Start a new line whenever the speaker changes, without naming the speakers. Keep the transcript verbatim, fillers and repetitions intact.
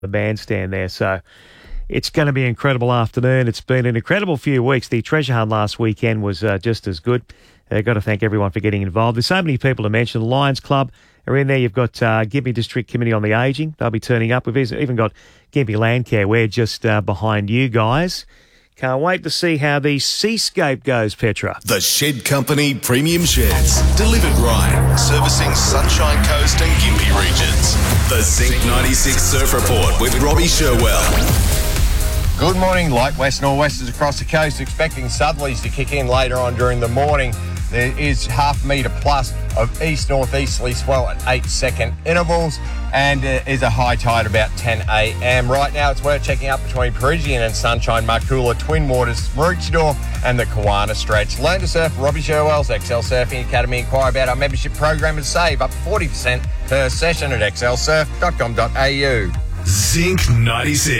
the bandstand there. So it's going to be an incredible afternoon. It's been an incredible few weeks. The treasure hunt last weekend was uh, just as good. I've got to thank everyone for getting involved. There's so many people to mention. The Lions Club are in there. You've got uh, Gympie District Committee on the Ageing. They'll be turning up. We've even got Gympie Landcare. We're just uh, behind you guys. Can't wait to see how the seascape goes, Petra.
The Shed Company Premium Sheds. Delivered right. Servicing Sunshine Coast and Gympie regions. The Zinc ninety-six Surf Report with Robbie Sherwell.
Good morning. Light west nor'westers across the coast, expecting southerlies to kick in later on during the morning. There is half metre plus of east-northeasterly swell at eight second intervals, and uh, is a high tide about ten a m. Right now it's worth checking up between Parisian and Sunshine, Marcoola, Twin Waters, Maroochydore and the Kawana stretch. Learn to surf, Robbie Sherwell's X L Surfing Academy. Inquire about our membership program and save up to forty percent per session at x l surf dot com dot a u.
Zinc ninety-six.